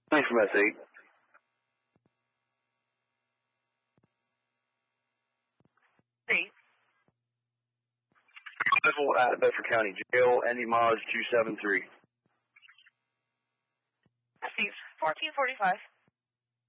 Thanks from S8. Level at Bedford County Jail, Andy Maj 273. Steve, 1445.